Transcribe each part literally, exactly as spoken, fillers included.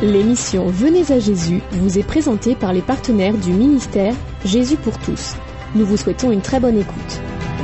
L'émission Venez à Jésus vous est présentée par les partenaires du ministère Jésus pour tous. Nous vous souhaitons une très bonne écoute.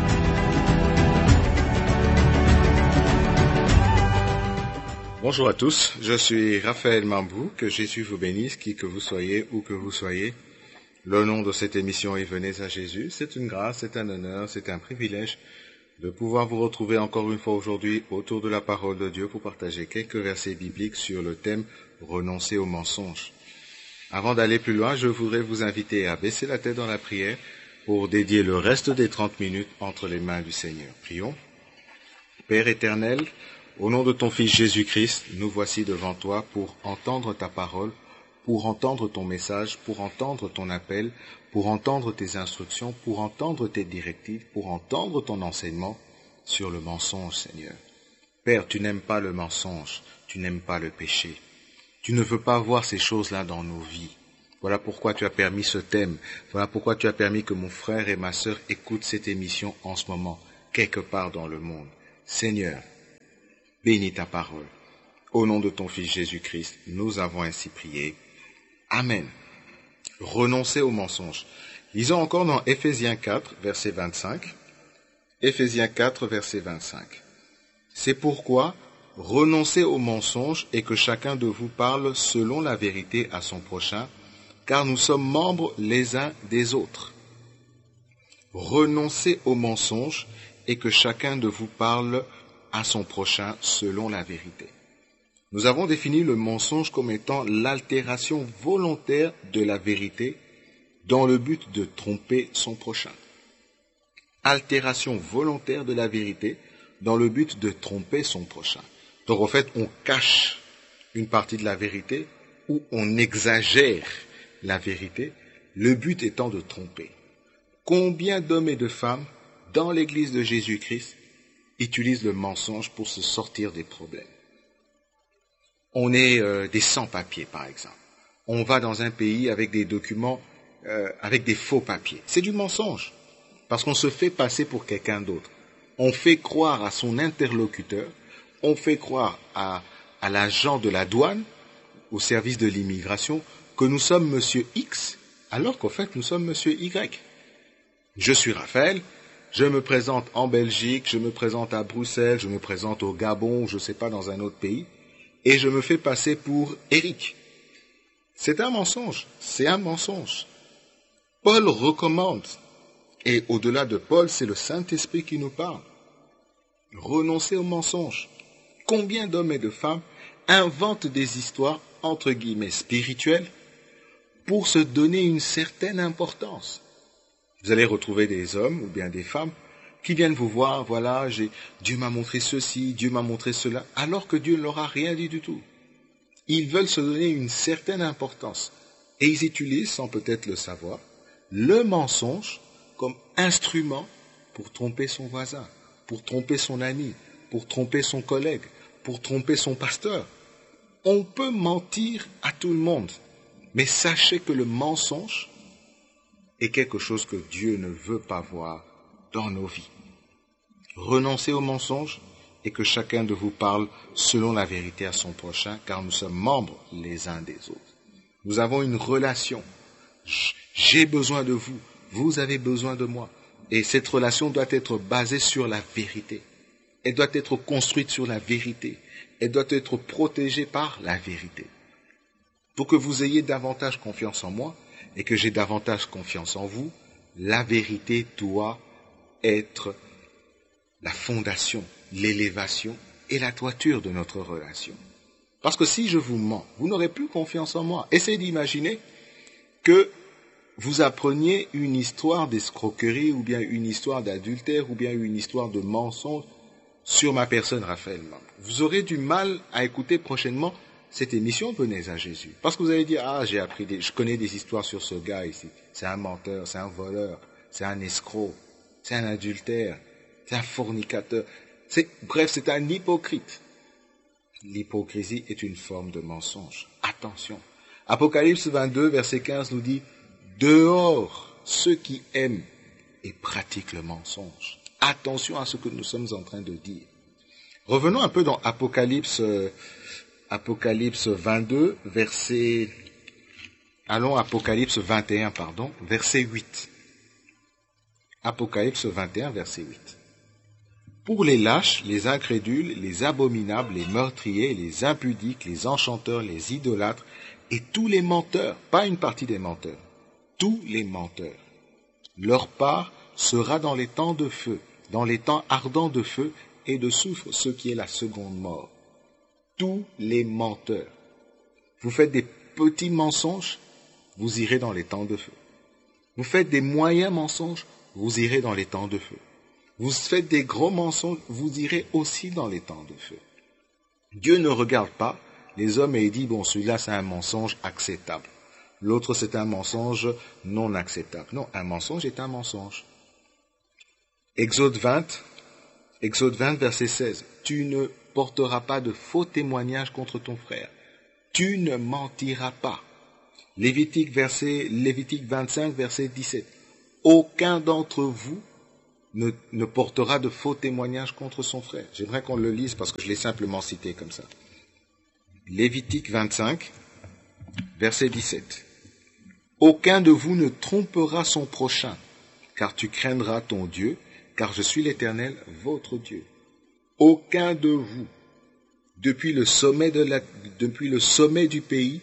Bonjour à tous, je suis Raphaël Mambou, que Jésus vous bénisse, qui que vous soyez, où que vous soyez. Le nom de cette émission est Venez à Jésus. C'est une grâce, c'est un honneur, c'est un privilège de pouvoir vous retrouver encore une fois aujourd'hui autour de la parole de Dieu pour partager quelques versets bibliques sur le thème « Renoncer au mensonge ». Avant d'aller plus loin, je voudrais vous inviter à baisser la tête dans la prière pour dédier le reste des trente minutes entre les mains du Seigneur. Prions. Père éternel, au nom de ton Fils Jésus-Christ, nous voici devant toi pour entendre ta parole, pour entendre ton message, pour entendre ton appel, pour entendre tes instructions, pour entendre tes directives, pour entendre ton enseignement sur le mensonge, Seigneur. Père, tu n'aimes pas le mensonge, tu n'aimes pas le péché. Tu ne veux pas voir ces choses-là dans nos vies. Voilà pourquoi tu as permis ce thème. Voilà pourquoi tu as permis que mon frère et ma sœur écoutent cette émission en ce moment, quelque part dans le monde. Seigneur, bénis ta parole. Au nom de ton Fils Jésus-Christ, nous avons ainsi prié. Amen. Renoncer au mensonge. Lisons encore dans Éphésiens quatre, verset vingt-cinq. Éphésiens quatre, verset vingt-cinq. C'est pourquoi renoncez au mensonge et que chacun de vous parle selon la vérité à son prochain, car nous sommes membres les uns des autres. Renoncez au mensonge et que chacun de vous parle à son prochain selon la vérité. Nous avons défini le mensonge comme étant l'altération volontaire de la vérité dans le but de tromper son prochain. Altération volontaire de la vérité dans le but de tromper son prochain. Donc en fait, on cache une partie de la vérité ou on exagère la vérité, le but étant de tromper. Combien d'hommes et de femmes dans l'Église de Jésus-Christ utilisent le mensonge pour se sortir des problèmes? On est euh, des sans-papiers, par exemple. On va dans un pays avec des documents, euh, avec des faux papiers. C'est du mensonge, parce qu'on se fait passer pour quelqu'un d'autre. On fait croire à son interlocuteur, on fait croire à, à l'agent de la douane, au service de l'immigration, que nous sommes Monsieur X, alors qu'en fait nous sommes Monsieur Y. Je suis Raphaël, je me présente en Belgique, je me présente à Bruxelles, je me présente au Gabon, je ne sais pas, dans un autre pays, et je me fais passer pour Eric. C'est un mensonge, c'est un mensonge. Paul recommande, et au-delà de Paul, c'est le Saint-Esprit qui nous parle. Renoncez au mensonge. Combien d'hommes et de femmes inventent des histoires, entre guillemets, spirituelles, pour se donner une certaine importance? Vous allez retrouver des hommes ou bien des femmes qui viennent vous voir, voilà, j'ai, Dieu m'a montré ceci, Dieu m'a montré cela, alors que Dieu ne leur a rien dit du tout. Ils veulent se donner une certaine importance et ils utilisent, sans peut-être le savoir, le mensonge comme instrument pour tromper son voisin, pour tromper son ami, pour tromper son collègue, pour tromper son pasteur. On peut mentir à tout le monde, mais sachez que le mensonge est quelque chose que Dieu ne veut pas voir dans nos vies. Renoncez au mensonge et que chacun de vous parle selon la vérité à son prochain, car nous sommes membres les uns des autres. Nous avons une relation. J'ai besoin de vous, vous avez besoin de moi. Et cette relation doit être basée sur la vérité. Elle doit être construite sur la vérité. Elle doit être protégée par la vérité. Pour que vous ayez davantage confiance en moi et que j'ai davantage confiance en vous, la vérité doit être la fondation, l'élévation et la toiture de notre relation. Parce que si je vous mens, vous n'aurez plus confiance en moi. Essayez d'imaginer que vous appreniez une histoire d'escroquerie ou bien une histoire d'adultère ou bien une histoire de mensonge sur ma personne, Raphaël Mambou. Vous aurez du mal à écouter prochainement cette émission Venez à Jésus. Parce que vous allez dire, ah, j'ai appris, des, je connais des histoires sur ce gars ici. C'est un menteur, c'est un voleur, c'est un escroc, c'est un adultère, c'est un fornicateur. C'est, bref, c'est un hypocrite. L'hypocrisie est une forme de mensonge. Attention. Apocalypse vingt-deux, verset quinze nous dit, dehors ceux qui aiment et pratiquent le mensonge. Attention à ce que nous sommes en train de dire. Revenons un peu dans Apocalypse Apocalypse vingt-deux, verset... Allons, Apocalypse vingt et un, pardon, verset huit. Apocalypse vingt et un, verset huit. Pour les lâches, les incrédules, les abominables, les meurtriers, les impudiques, les enchanteurs, les idolâtres et tous les menteurs, pas une partie des menteurs, tous les menteurs, leur part sera dans les temps de feu, dans les temps ardents de feu et de soufre, ce qui est la seconde mort. Tous les menteurs. Vous faites des petits mensonges, vous irez dans les temps de feu. Vous faites des moyens mensonges, vous irez dans les temps de feu. Vous faites des gros mensonges, vous irez aussi dans les temps de feu. Dieu ne regarde pas les hommes et il dit, bon, celui-là c'est un mensonge acceptable. L'autre c'est un mensonge non acceptable. Non, un mensonge est un mensonge. Exode vingt, Exode vingt, verset seize. Tu ne porteras pas de faux témoignages contre ton frère. Tu ne mentiras pas. Lévitique, verset, Lévitique vingt-cinq, verset dix-sept. Aucun d'entre vous ne, ne portera de faux témoignages contre son frère. J'aimerais qu'on le lise parce que je l'ai simplement cité comme ça. Lévitique vingt-cinq, verset dix-sept. Aucun de vous ne trompera son prochain, car tu craindras ton Dieu, car je suis l'Éternel, votre Dieu. Aucun de vous, depuis le sommet de la, depuis le sommet du pays,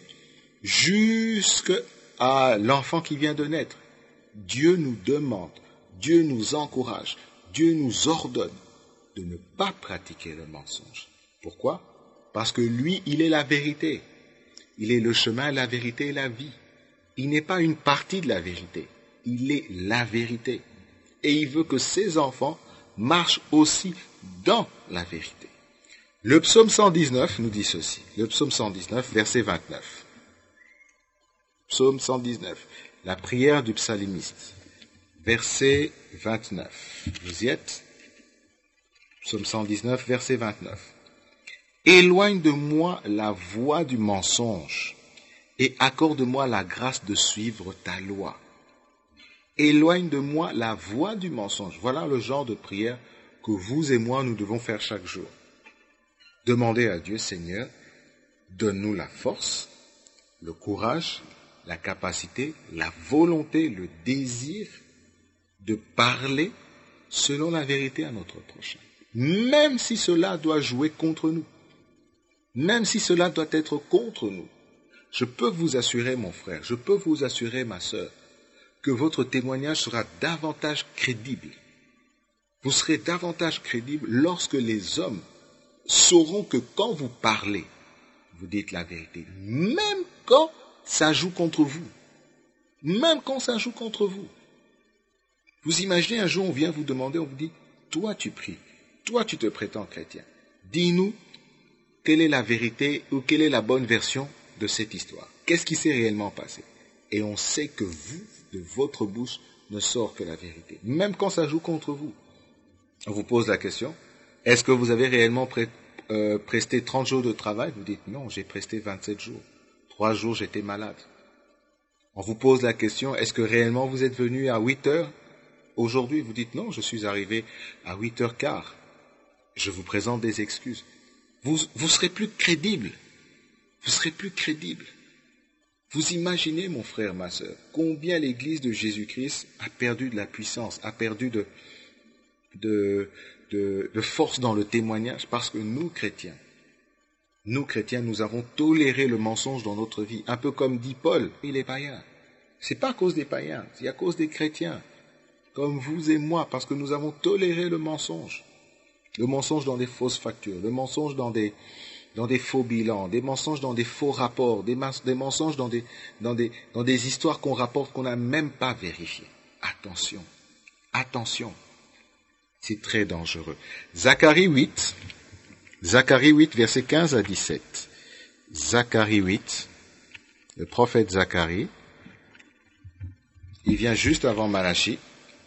jusqu'à l'enfant qui vient de naître, Dieu nous demande, Dieu nous encourage, Dieu nous ordonne de ne pas pratiquer le mensonge. Pourquoi? Parce que lui, il est la vérité. Il est le chemin, la vérité et la vie. Il n'est pas une partie de la vérité. Il est la vérité. Et il veut que ses enfants marchent aussi dans la vérité. Le psaume cent dix-neuf nous dit ceci. Le psaume cent dix-neuf, verset vingt-neuf. Psaume cent dix-neuf, la prière du psalimiste. Verset vingt-neuf. Vous y êtes? Psaume cent dix-neuf, verset vingt-neuf. Éloigne de moi la voie du mensonge et accorde-moi la grâce de suivre ta loi. Éloigne de moi la voie du mensonge. Voilà le genre de prière que vous et moi, nous devons faire chaque jour. Demandez à Dieu, Seigneur, donne-nous la force, le courage, la capacité, la volonté, le désir de parler selon la vérité à notre prochain. Même si cela doit jouer contre nous. Même si cela doit être contre nous. Je peux vous assurer, mon frère, je peux vous assurer, ma sœur, que votre témoignage sera davantage crédible. Vous serez davantage crédible lorsque les hommes sauront que quand vous parlez, vous dites la vérité. Même quand ça joue contre vous. Même quand ça joue contre vous. Vous imaginez un jour, on vient vous demander, on vous dit, toi tu pries, toi tu te prétends chrétien. Dis-nous quelle est la vérité ou quelle est la bonne version de cette histoire. Qu'est-ce qui s'est réellement passé? Et on sait que vous, de votre bouche, ne sort que la vérité. Même quand ça joue contre vous. On vous pose la question, est-ce que vous avez réellement pré- euh, presté trente jours de travail? Vous dites, non, j'ai presté vingt-sept jours. Trois jours, j'étais malade. On vous pose la question, est-ce que réellement vous êtes venu à huit heures? Aujourd'hui, vous dites, non, je suis arrivé à huit heures quinze. Je vous présente des excuses. Vous, vous serez plus crédible. Vous serez plus crédible. Vous imaginez, mon frère, ma sœur, combien l'Église de Jésus-Christ a perdu de la puissance, a perdu de, de, de, de force dans le témoignage, parce que nous, chrétiens, nous, chrétiens, nous avons toléré le mensonge dans notre vie, un peu comme dit Paul, il est païen. C'est pas à cause des païens, c'est à cause des chrétiens, comme vous et moi, parce que nous avons toléré le mensonge. Le mensonge dans des fausses factures, le mensonge dans des, dans des faux bilans, des mensonges dans des faux rapports, des, des mensonges dans des, dans des, dans des histoires qu'on rapporte qu'on n'a même pas vérifiées. Attention, attention, c'est très dangereux. Zacharie huit, Zacharie huit, versets quinze à dix-sept. Zacharie huit, le prophète Zacharie, il vient juste avant Malachie.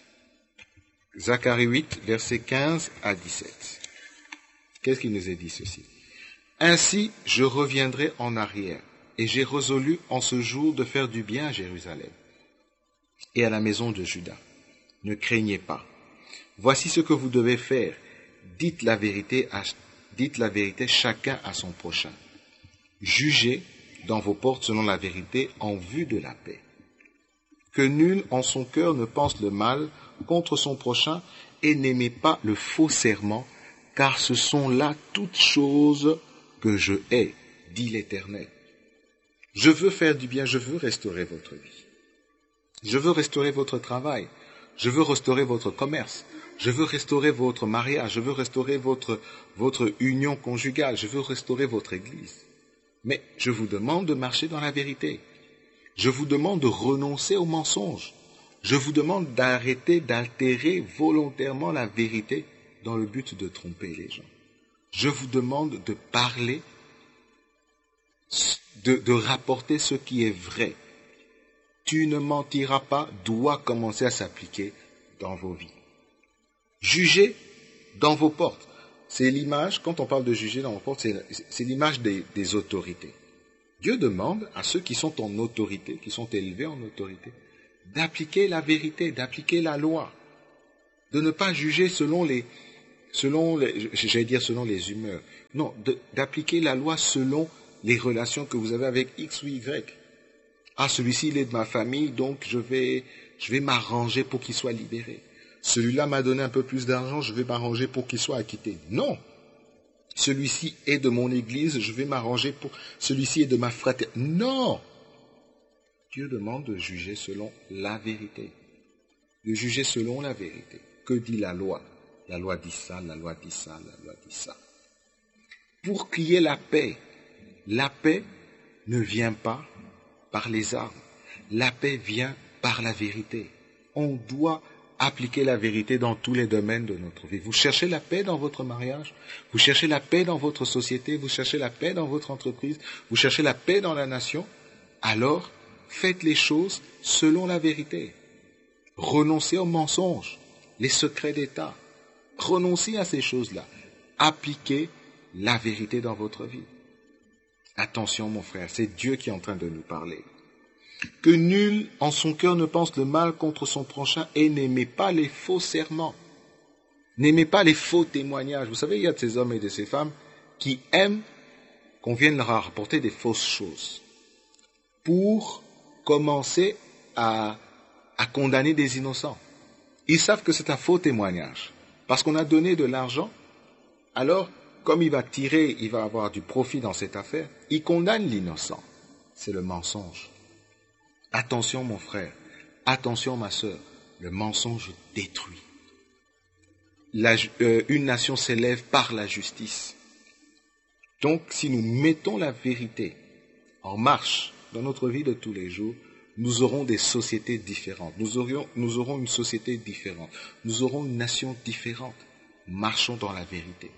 Zacharie huit, versets quinze à dix-sept. Qu'est-ce qu'il nous est dit ceci? Ainsi, je reviendrai en arrière, et j'ai résolu en ce jour de faire du bien à Jérusalem et à la maison de Juda. Ne craignez pas. Voici ce que vous devez faire. Dites la vérité, à, dites la vérité chacun à son prochain. Jugez dans vos portes selon la vérité en vue de la paix. Que nul en son cœur ne pense le mal contre son prochain et n'aimez pas le faux serment, car ce sont là toutes choses que je hais, dit l'Éternel. Je veux faire du bien, je veux restaurer votre vie. Je veux restaurer votre travail. Je veux restaurer votre commerce. Je veux restaurer votre mariage. Je veux restaurer votre, votre union conjugale. Je veux restaurer votre église. Mais je vous demande de marcher dans la vérité. Je vous demande de renoncer au mensonge. Je vous demande d'arrêter d'altérer volontairement la vérité dans le but de tromper les gens. Je vous demande de parler, de, de rapporter ce qui est vrai. Tu ne mentiras pas doit commencer à s'appliquer dans vos vies. Jugez dans vos portes. C'est l'image, quand on parle de juger dans vos portes, c'est, c'est l'image des, des autorités. Dieu demande à ceux qui sont en autorité, qui sont élevés en autorité, d'appliquer la vérité, d'appliquer la loi, de ne pas juger selon les, selon les, j'allais dire selon les humeurs, non, de, d'appliquer la loi selon les relations que vous avez avec X ou Y. Ah, celui-ci, il est de ma famille, donc je vais, je vais m'arranger pour qu'il soit libéré. Celui-là m'a donné un peu plus d'argent, je vais m'arranger pour qu'il soit acquitté. Non. Celui-ci est de mon église, je vais m'arranger pour... Celui-ci est de ma fraternité. Non. Dieu demande de juger selon la vérité. De juger selon la vérité. Que dit la loi? La loi dit ça, la loi dit ça, la loi dit ça. Pour qu'il y ait la paix, la paix ne vient pas par les armes. La paix vient par la vérité. On doit appliquer la vérité dans tous les domaines de notre vie. Vous cherchez la paix dans votre mariage, vous cherchez la paix dans votre société, vous cherchez la paix dans votre entreprise, vous cherchez la paix dans la nation, alors faites les choses selon la vérité. Renoncez aux mensonges, les secrets d'État. Renoncez à ces choses-là. Appliquez la vérité dans votre vie. Attention mon frère, c'est Dieu qui est en train de nous parler. Que nul en son cœur ne pense le mal contre son prochain et n'aimez pas les faux serments. N'aimez pas les faux témoignages. Vous savez, il y a de ces hommes et de ces femmes qui aiment qu'on vienne leur rapporter des fausses choses pour commencer à, à condamner des innocents. Ils savent que c'est un faux témoignage parce qu'on a donné de l'argent. Alors, comme il va tirer, il va avoir du profit dans cette affaire, il condamne l'innocent. C'est le mensonge. Attention mon frère, attention ma sœur, le mensonge détruit. La, euh, une nation s'élève par la justice. Donc si nous mettons la vérité en marche dans notre vie de tous les jours, nous aurons des sociétés différentes. Nous, aurions, nous aurons une société différente. Nous aurons une nation différente. Marchons dans la vérité.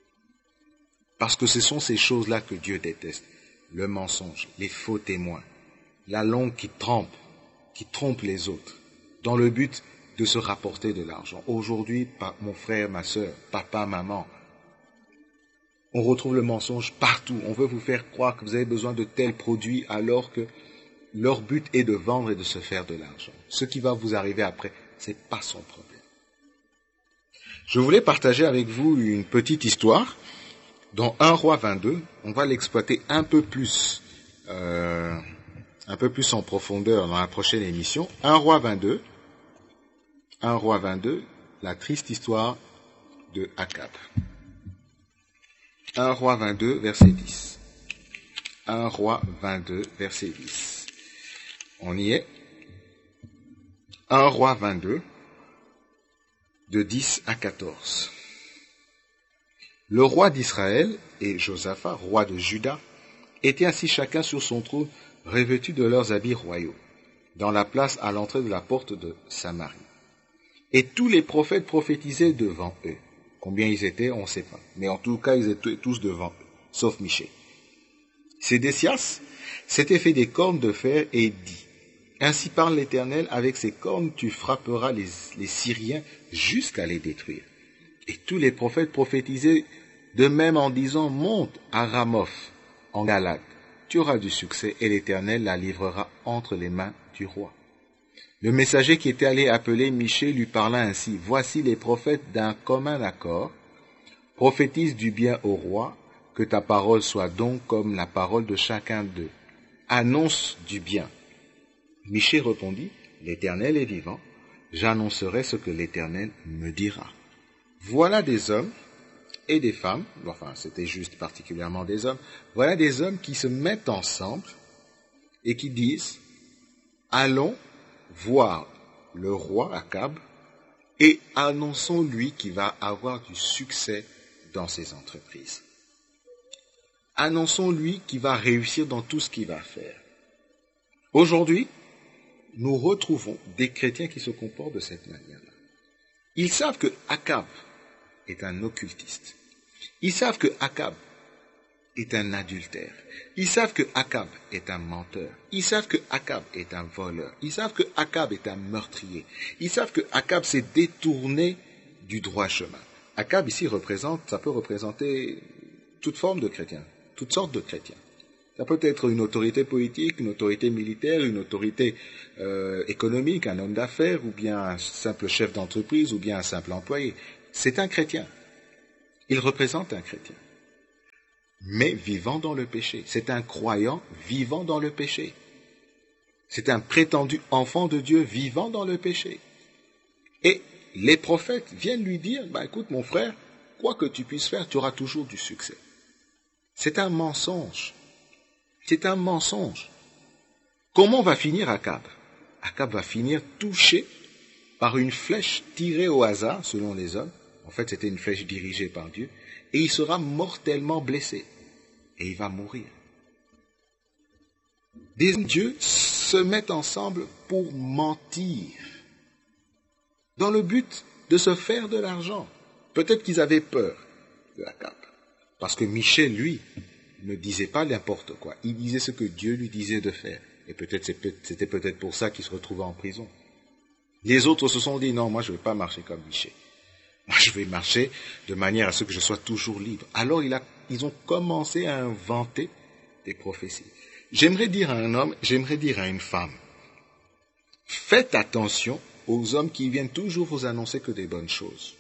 Parce que ce sont ces choses-là que Dieu déteste. Le mensonge, les faux témoins. La langue qui trompe, qui trompe les autres, dans le but de se rapporter de l'argent. Aujourd'hui, mon frère, ma sœur, papa, maman, on retrouve le mensonge partout. On veut vous faire croire que vous avez besoin de tels produits alors que leur but est de vendre et de se faire de l'argent. Ce qui va vous arriver après, c'est pas son problème. Je voulais partager avec vous une petite histoire. Dans un roi vingt-deux, on va l'exploiter un peu plus... Euh, un peu plus en profondeur dans la prochaine émission. un roi vingt-deux, un roi vingt-deux, la triste histoire de Akab. un roi vingt-deux, verset dix. un roi vingt-deux, verset dix. On y est. un roi vingt-deux, de dix à quatorze. Le roi d'Israël et Josaphat, roi de Juda, étaient assis chacun sur son trône, revêtus de leurs habits royaux, dans la place à l'entrée de la porte de Samarie. Et tous les prophètes prophétisaient devant eux. Combien ils étaient, on ne sait pas. Mais en tout cas, ils étaient tous devant eux, sauf Michée. Sédécias s'était fait des cornes de fer et dit, « Ainsi parle l'Éternel, avec ces cornes tu frapperas les, les Syriens jusqu'à les détruire. » Et tous les prophètes prophétisaient de même en disant, « Monte à Ramoth, en Galade. Tu auras du succès et l'Éternel la livrera entre les mains du roi. » Le messager qui était allé appeler Michée lui parla ainsi. « Voici les prophètes d'un commun accord prophétisent du bien au roi. que ta parole soit donc comme la parole de chacun d'eux. Annonce du bien. Michée répondit, l'Éternel est vivant, j'annoncerai ce que l'Éternel me dira. Voilà des hommes et des femmes, enfin c'était juste particulièrement des hommes, voilà des hommes qui se mettent ensemble et qui disent, allons voir le roi Akab et annonçons-lui qu'il va avoir du succès dans ses entreprises. Annonçons-lui qu'il va réussir dans tout ce qu'il va faire. Aujourd'hui, nous retrouvons des chrétiens qui se comportent de cette manière-là. Ils savent que Akab est un occultiste. Ils savent que Akab est un adultère. Ils savent que Akab est un menteur. Ils savent que Akab est un voleur. Ils savent que Akab est un meurtrier. Ils savent que Akab s'est détourné du droit chemin. Akab ici représente, ça peut représenter toute forme de chrétien, toutes sortes de chrétiens. Ça peut être une autorité politique, une autorité militaire, une autorité euh, économique, un homme d'affaires, ou bien un simple chef d'entreprise, ou bien un simple employé. C'est un chrétien. Il représente un chrétien. Mais vivant dans le péché. C'est un croyant vivant dans le péché. C'est un prétendu enfant de Dieu vivant dans le péché. Et les prophètes viennent lui dire, bah, écoute mon frère, quoi que tu puisses faire, tu auras toujours du succès. C'est un mensonge. C'est un mensonge. Comment va finir Akab? Akab va finir touché par une flèche tirée au hasard, selon les hommes. En fait, c'était une flèche dirigée par Dieu. Et il sera mortellement blessé. Et il va mourir. Des dieux se mettent ensemble pour mentir. Dans le but de se faire de l'argent. Peut-être qu'ils avaient peur de Akab. Parce que Michée, lui, ne disait pas n'importe quoi. Il disait ce que Dieu lui disait de faire. Et peut-être c'était peut-être pour ça qu'il se retrouvait en prison. Les autres se sont dit, non, moi je ne vais pas marcher comme Michée. Moi je vais marcher de manière à ce que je sois toujours libre. Alors il a, ils ont commencé à inventer des prophéties. J'aimerais dire à un homme, j'aimerais dire à une femme, faites attention aux hommes qui viennent toujours vous annoncer que des bonnes choses.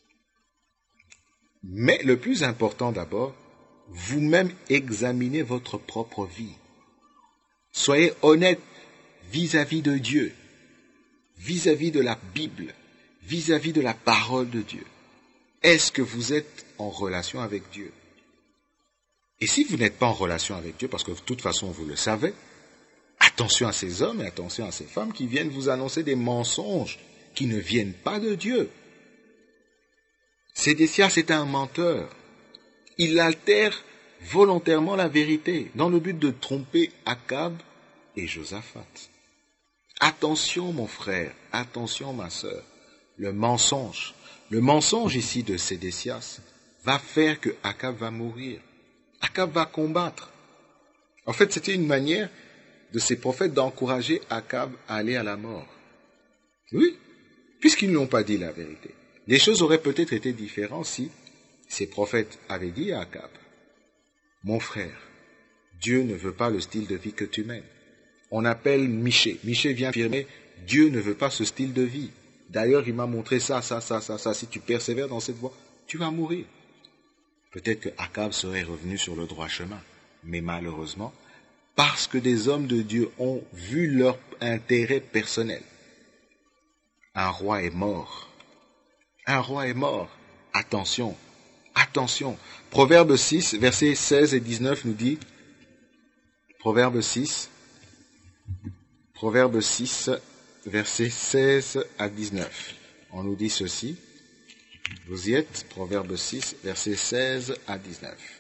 Mais le plus important d'abord, vous-même examinez votre propre vie. Soyez honnête vis-à-vis de Dieu, vis-à-vis de la Bible, vis-à-vis de la parole de Dieu. Est-ce que vous êtes en relation avec Dieu? Et si vous n'êtes pas en relation avec Dieu, parce que de toute façon vous le savez, attention à ces hommes et attention à ces femmes qui viennent vous annoncer des mensonges qui ne viennent pas de Dieu. Sédécias est un menteur. Il altère volontairement la vérité dans le but de tromper Akab et Josaphat. Attention mon frère, attention ma sœur, le mensonge, le mensonge ici de Sédécias va faire que Akab va mourir. Akab va combattre. En fait, c'était une manière de ces prophètes d'encourager Akab à aller à la mort. Oui, puisqu'ils ne l'ont pas dit la vérité. Les choses auraient peut-être été différentes si ces prophètes avaient dit à Akab, mon frère, Dieu ne veut pas le style de vie que tu mènes. On appelle Michée. Michée vient affirmer, Dieu ne veut pas ce style de vie. D'ailleurs, il m'a montré ça, ça, ça, ça, ça. Si tu persévères dans cette voie, tu vas mourir. Peut-être que Akab serait revenu sur le droit chemin. Mais malheureusement, parce que des hommes de Dieu ont vu leur intérêt personnel, un roi est mort. Un roi est mort. Attention, attention. Proverbe six, versets seize et dix-neuf nous dit, Proverbe six, Proverbe six, versets seize à dix-neuf. On nous dit ceci. Vous y êtes, Proverbe six, versets seize à dix-neuf.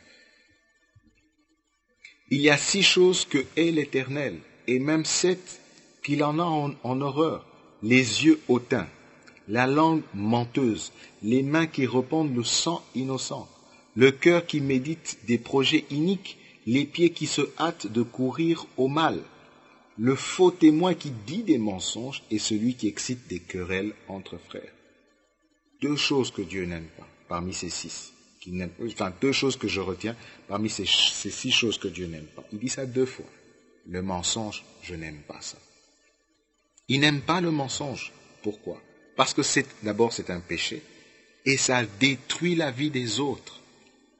Il y a six choses que hait l'Éternel, et même sept qu'il en a en, en horreur. Les yeux hautains, la langue menteuse, les mains qui répandent le sang innocent, le cœur qui médite des projets iniques, les pieds qui se hâtent de courir au mal, le faux témoin qui dit des mensonges et celui qui excite des querelles entre frères. Deux choses que Dieu n'aime pas, parmi ces six, qui n'aime, enfin deux choses que je retiens parmi ces, ces six choses que Dieu n'aime pas. Il dit ça deux fois. Le mensonge, je n'aime pas ça. Il n'aime pas le mensonge. Pourquoi? Parce que c'est, d'abord c'est un péché et ça détruit la vie des autres.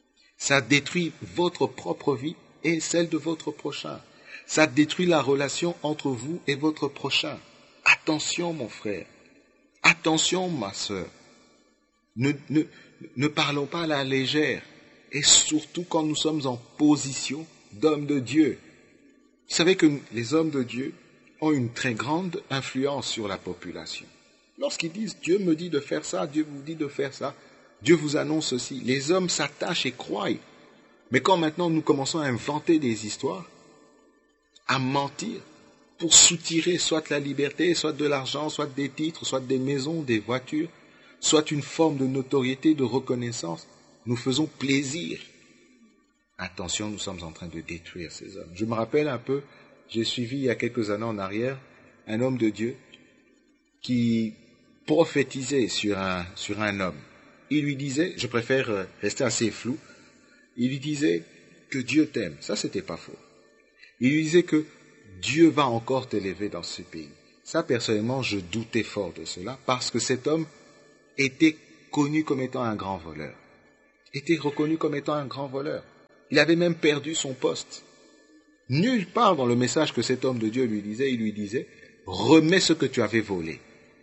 Ça détruit votre propre vie et celle de votre prochain. Ça détruit la relation entre vous et votre prochain. Attention, mon frère. Attention, ma sœur. Ne, ne, ne parlons pas à la légère. Et surtout quand nous sommes en position d'hommes de Dieu. Vous savez que les hommes de Dieu ont une très grande influence sur la population. Lorsqu'ils disent « Dieu me dit de faire ça, Dieu vous dit de faire ça », Dieu vous annonce ceci. Les hommes s'attachent et croient. Mais quand maintenant nous commençons à inventer des histoires, à mentir, pour soutirer soit la liberté, soit de l'argent, soit des titres, soit des maisons, des voitures, soit une forme de notoriété, de reconnaissance, nous faisons plaisir. Attention, nous sommes en train de détruire ces hommes. Je me rappelle un peu, j'ai suivi il y a quelques années en arrière un homme de Dieu qui prophétisait sur un, sur un homme. Il lui disait, je préfère rester assez flou, il lui disait que Dieu t'aime. Ça, c'était pas faux. Il lui disait que Dieu va encore t'élever dans ce pays. Ça, personnellement, je doutais fort de cela parce que cet homme était connu comme étant un grand voleur. Était reconnu comme étant un grand voleur. Il avait même perdu son poste. Nulle part dans le message que cet homme de Dieu lui disait, il lui disait, remets ce que tu avais volé.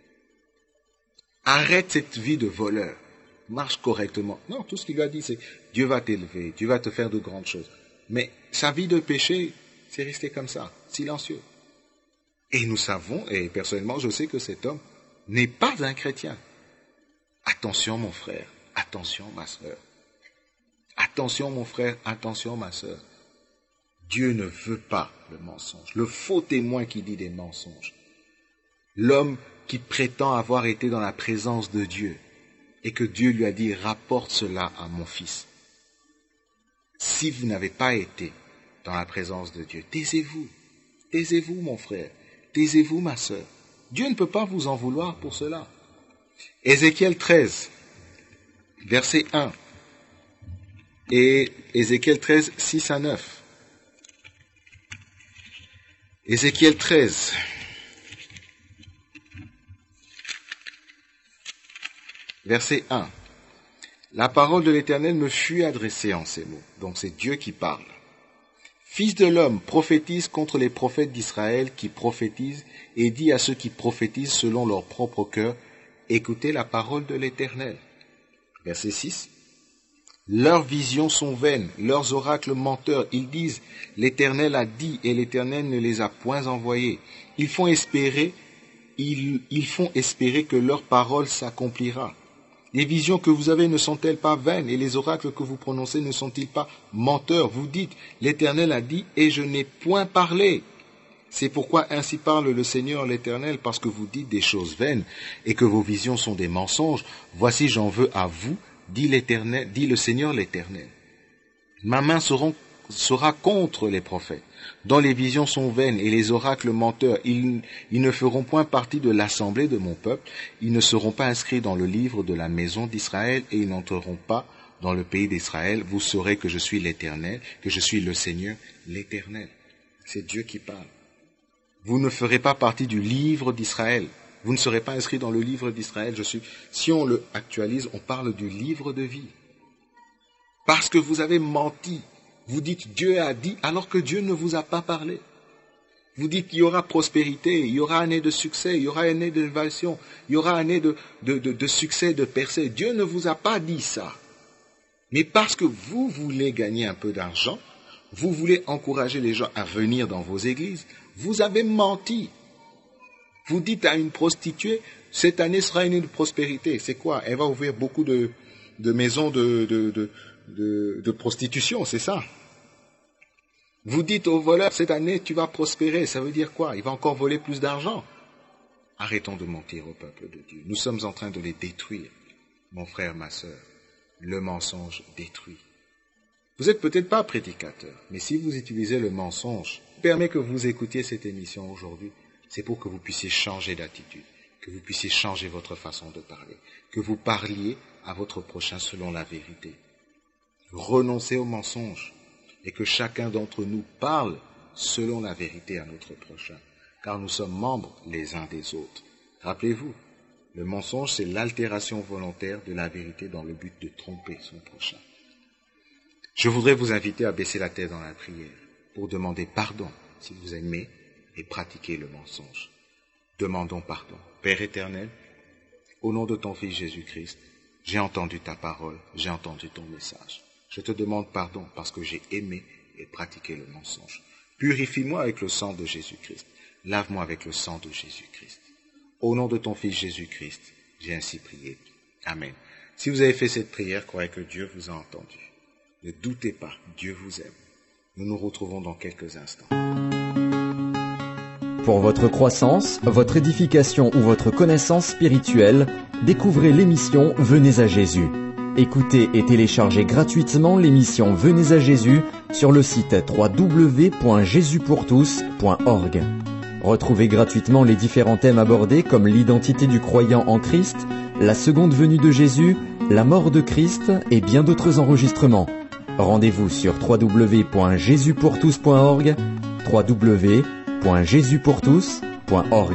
Arrête cette vie de voleur. Marche correctement. Non, tout ce qu'il lui a dit, c'est Dieu va t'élever, Dieu va te faire de grandes choses. Mais sa vie de péché, c'est resté comme ça, silencieux. Et nous savons, et personnellement, je sais que cet homme n'est pas un chrétien. Attention, mon frère, attention, ma sœur. Attention, mon frère, attention, ma sœur. Dieu ne veut pas le mensonge. Le faux témoin qui dit des mensonges. L'homme qui prétend avoir été dans la présence de Dieu et que Dieu lui a dit, rapporte cela à mon fils. Si vous n'avez pas été dans la présence de Dieu, taisez-vous. Taisez-vous, mon frère. Taisez-vous, ma sœur. Dieu ne peut pas vous en vouloir pour cela. Ézéchiel treize, verset un. Et Ézéchiel treize, six à neuf. Ézéchiel treize. Verset un. La parole de l'Éternel me fut adressée en ces mots. Donc c'est Dieu qui parle. Fils de l'homme, prophétise contre les prophètes d'Israël qui prophétisent et dis à ceux qui prophétisent selon leur propre cœur, écoutez la parole de l'Éternel. Verset six. Leurs visions sont vaines, leurs oracles menteurs. Ils disent, l'Éternel a dit et l'Éternel ne les a point envoyés. Ils font espérer, ils, ils font espérer que leur parole s'accomplira. Les visions que vous avez ne sont-elles pas vaines et les oracles que vous prononcez ne sont-ils pas menteurs? Vous dites, l'Éternel a dit et je n'ai point parlé. C'est pourquoi ainsi parle le Seigneur l'Éternel, parce que vous dites des choses vaines et que vos visions sont des mensonges. Voici, j'en veux à vous, dit l'Éternel, dit le Seigneur l'Éternel. Ma main seront, sera contre les prophètes, dont les visions sont vaines et les oracles menteurs. Ils, ils ne feront point partie de l'assemblée de mon peuple. Ils ne seront pas inscrits dans le livre de la maison d'Israël et ils n'entreront pas dans le pays d'Israël. Vous saurez que je suis l'Éternel, que je suis le Seigneur l'Éternel. C'est Dieu qui parle. Vous ne ferez pas partie du livre d'Israël. Vous ne serez pas inscrits dans le livre d'Israël. Je suis. Si on le actualise, on parle du livre de vie. Parce que vous avez menti. Vous dites Dieu a dit alors que Dieu ne vous a pas parlé. Vous dites qu'il y aura prospérité, il y aura année de succès, il y aura année d'innovation, il y aura année de, de, de, de succès, de percée. Dieu ne vous a pas dit ça. Mais parce que vous voulez gagner un peu d'argent, vous voulez encourager les gens à venir dans vos églises, vous avez menti. Vous dites à une prostituée, cette année sera une année de prospérité. C'est quoi? Elle va ouvrir beaucoup de, de maisons de, de, de, de, de prostitution, c'est ça? Vous dites au voleur, cette année tu vas prospérer. Ça veut dire quoi? Il va encore voler plus d'argent. Arrêtons de mentir au peuple de Dieu. Nous sommes en train de les détruire. Mon frère, ma sœur, le mensonge détruit. Vous n'êtes peut-être pas prédicateur, mais si vous utilisez le mensonge, permet que vous écoutiez cette émission aujourd'hui, c'est pour que vous puissiez changer d'attitude, que vous puissiez changer votre façon de parler, que vous parliez à votre prochain selon la vérité. Renoncez au mensonge et que chacun d'entre nous parle selon la vérité à notre prochain, car nous sommes membres les uns des autres. Rappelez-vous, le mensonge, c'est l'altération volontaire de la vérité dans le but de tromper son prochain. Je voudrais vous inviter à baisser la tête dans la prière pour demander pardon si vous aimez et pratiquez le mensonge. Demandons pardon. Père éternel, au nom de ton Fils Jésus-Christ, j'ai entendu ta parole, j'ai entendu ton message. Je te demande pardon parce que j'ai aimé et pratiqué le mensonge. Purifie-moi avec le sang de Jésus-Christ. Lave-moi avec le sang de Jésus-Christ. Au nom de ton Fils Jésus-Christ, j'ai ainsi prié. Amen. Si vous avez fait cette prière, croyez que Dieu vous a entendu. Ne doutez pas, Dieu vous aime. Nous nous retrouvons dans quelques instants. Pour votre croissance, votre édification ou votre connaissance spirituelle, découvrez l'émission Venez à Jésus. Écoutez et téléchargez gratuitement l'émission Venez à Jésus sur le site w w w point jésus pour tous point org. Retrouvez gratuitement les différents thèmes abordés comme l'identité du croyant en Christ, la seconde venue de Jésus, la mort de Christ et bien d'autres enregistrements. Rendez-vous sur w w w point jésus pour tous point org, w w w point jésus pour tous point org.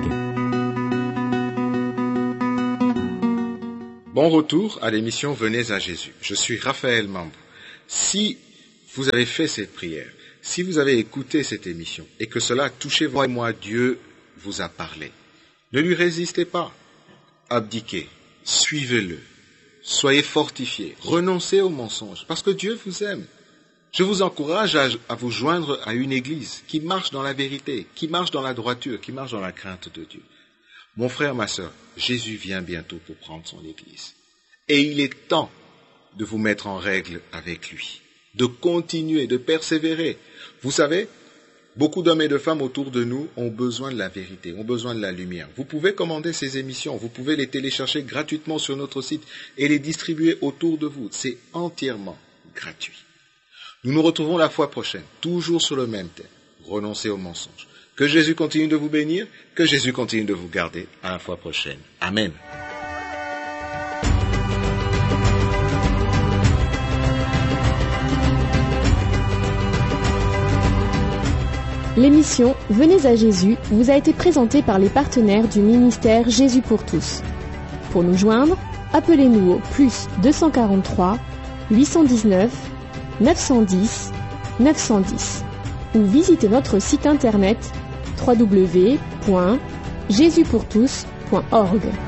Bon retour à l'émission Venez à Jésus. Je suis Raphaël Mambou. Si vous avez fait cette prière, si vous avez écouté cette émission et que cela a touché vous et moi, Dieu vous a parlé, ne lui résistez pas. Abdiquez, suivez-le, soyez fortifiés, renoncez aux mensonges parce que Dieu vous aime. Je vous encourage à, à vous joindre à une église qui marche dans la vérité, qui marche dans la droiture, qui marche dans la crainte de Dieu. Mon frère, ma sœur, Jésus vient bientôt pour prendre son église. Et il est temps de vous mettre en règle avec lui, de continuer, de persévérer. Vous savez, beaucoup d'hommes et de femmes autour de nous ont besoin de la vérité, ont besoin de la lumière. Vous pouvez commander ces émissions, vous pouvez les télécharger gratuitement sur notre site et les distribuer autour de vous. C'est entièrement gratuit. Nous nous retrouvons la fois prochaine, toujours sur le même thème, renoncer aux mensonges. Que Jésus continue de vous bénir, que Jésus continue de vous garder. À la fois prochaine. Amen. L'émission Venez à Jésus vous a été présentée par les partenaires du ministère Jésus pour tous. Pour nous joindre, appelez-nous au plus deux cent quarante-trois huit cent dix-neuf neuf cent dix neuf cent dix ou visitez notre site internet w w w point jésus pour tous point org.